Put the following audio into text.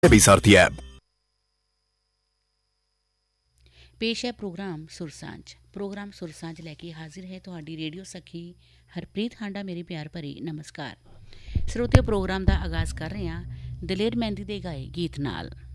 भी सारथी ऐप। पेश है प्रोग्राम सुरसांझ। प्रोग्राम सुरसांझ लैके हाजिर है तुहाडी रेडियो सखी हरप्रीत हांडा। मेरी प्यार भरी नमस्कार। ਸਰੋਤਿਓ, ਪ੍ਰੋਗਰਾਮ ਦਾ ਆਗਾਜ਼ ਕਰ ਰਹੇ ਹਾਂ ਦਲੇਰ ਮਹਿੰਦੀ ਦੇ ਗਾਏ ਗੀਤ ਨਾਲ।